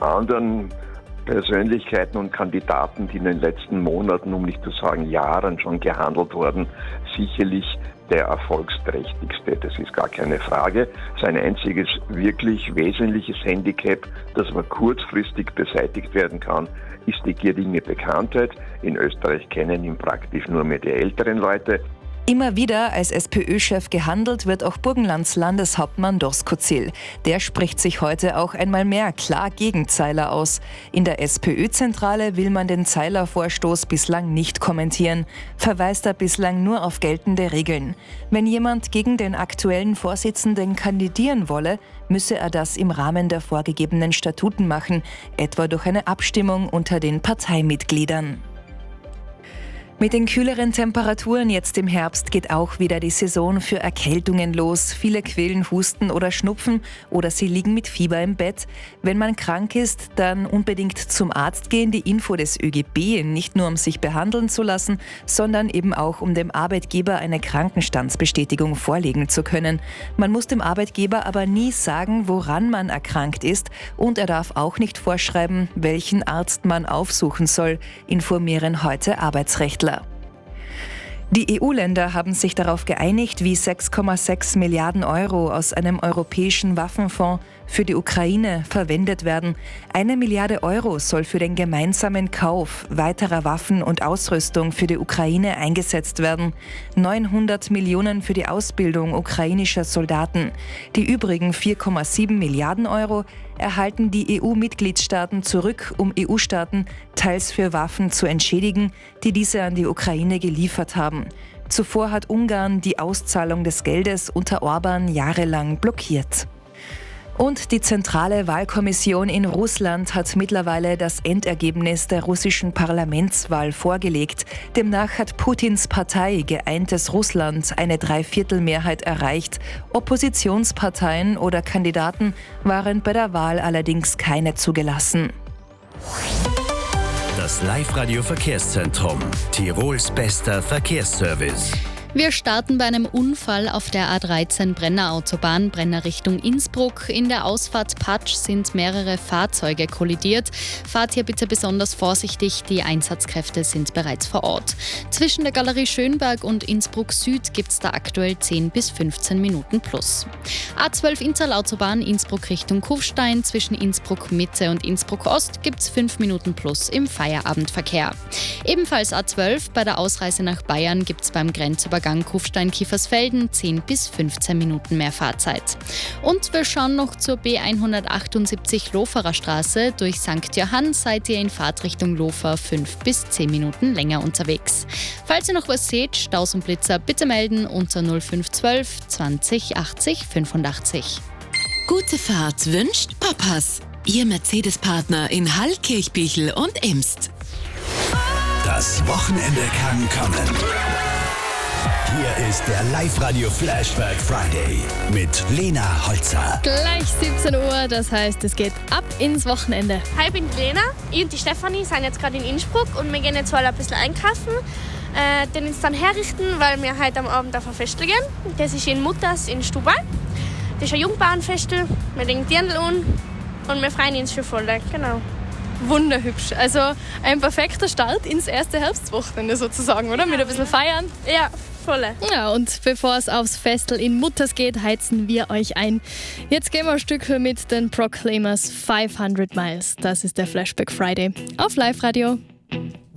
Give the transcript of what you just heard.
anderen Persönlichkeiten und Kandidaten, die in den letzten Monaten, um nicht zu sagen Jahren schon gehandelt wurden, sicherlich der erfolgsträchtigste. Das ist gar keine Frage. Sein einziges wirklich wesentliches Handicap, das aber kurzfristig beseitigt werden kann, ist die geringe Bekanntheit. In Österreich kennen ihn praktisch nur mehr die älteren Leute. Immer wieder als SPÖ-Chef gehandelt wird auch Burgenlands Landeshauptmann Doskozil. Der spricht sich heute auch einmal mehr klar gegen Zeiler aus. In der SPÖ-Zentrale will man den Zeiler-Vorstoß bislang nicht kommentieren, verweist er bislang nur auf geltende Regeln. Wenn jemand gegen den aktuellen Vorsitzenden kandidieren wolle, müsse er das im Rahmen der vorgegebenen Statuten machen, etwa durch eine Abstimmung unter den Parteimitgliedern. Mit den kühleren Temperaturen jetzt im Herbst geht auch wieder die Saison für Erkältungen los. Viele quälen Husten oder Schnupfen oder sie liegen mit Fieber im Bett. Wenn man krank ist, dann unbedingt zum Arzt gehen. Die Info des ÖGB, nicht nur um sich behandeln zu lassen, sondern eben auch um dem Arbeitgeber eine Krankenstandsbestätigung vorlegen zu können. Man muss dem Arbeitgeber aber nie sagen, woran man erkrankt ist, und er darf auch nicht vorschreiben, welchen Arzt man aufsuchen soll, informieren heute Arbeitsrechtler. Die EU-Länder haben sich darauf geeinigt, wie 6,6 Milliarden Euro aus einem europäischen Waffenfonds für die Ukraine verwendet werden. 1 Milliarde Euro soll für den gemeinsamen Kauf weiterer Waffen und Ausrüstung für die Ukraine eingesetzt werden. 900 Millionen für die Ausbildung ukrainischer Soldaten. Die übrigen 4,7 Milliarden Euro erhalten die EU-Mitgliedstaaten zurück, um EU-Staaten teils für Waffen zu entschädigen, die diese an die Ukraine geliefert haben. Zuvor hat Ungarn die Auszahlung des Geldes unter Orban jahrelang blockiert. Und die Zentrale Wahlkommission in Russland hat mittlerweile das Endergebnis der russischen Parlamentswahl vorgelegt. Demnach hat Putins Partei Geeintes Russland eine Dreiviertelmehrheit erreicht. Oppositionsparteien oder Kandidaten waren bei der Wahl allerdings keine zugelassen. Das Live-Radio-Verkehrszentrum. Tirols bester Verkehrsservice. Wir starten bei einem Unfall auf der A13 Brenner Autobahn, Brenner Richtung Innsbruck. In der Ausfahrt Patsch sind mehrere Fahrzeuge kollidiert. Fahrt hier bitte besonders vorsichtig, die Einsatzkräfte sind bereits vor Ort. Zwischen der Galerie Schönberg und Innsbruck Süd gibt es da aktuell 10 bis 15 Minuten plus. A12 Interlautobahn Innsbruck Richtung Kufstein, zwischen Innsbruck Mitte und Innsbruck Ost gibt es 5 Minuten plus im Feierabendverkehr. Ebenfalls A12 bei der Ausreise nach Bayern gibt es beim Grenzübergang Kufstein-Kiefersfelden 10 bis 15 Minuten mehr Fahrzeit. Und wir schauen noch zur B178 Loferer Straße. Durch St. Johann seid ihr in Fahrtrichtung Lofer 5 bis 10 Minuten länger unterwegs. Falls ihr noch was seht, Staus und Blitzer bitte melden unter 0512 20 80 85. Gute Fahrt wünscht Papas. Ihr Mercedes-Partner in Hall, Kirchbichel und Imst. Das Wochenende kann kommen. Hier ist der Live-Radio-Flashback Friday mit Lena Holzer. Gleich 17 Uhr, das heißt, es geht ab ins Wochenende. Hi, ich bin Lena. Ich und die Stefanie sind jetzt gerade in Innsbruck und wir gehen jetzt ein bisschen einkaufen. Den uns dann herrichten, weil wir heute am Abend auf ein Festel gehen. Das ist in Mutters in Stubal. Das ist ein Jungbauernfestel. Wir legen Dirndl an und wir freuen uns schon voll. Genau. Wunderhübsch. Also ein perfekter Start ins erste Herbstwochenende sozusagen, oder? Mit ein bisschen feiern. Ja, voll. Ja, und bevor es aufs Festel in Mutters geht, heizen wir euch ein. Jetzt gehen wir ein Stück mit den Proclaimers 500 Miles. Das ist der Flashback Friday auf Live Radio.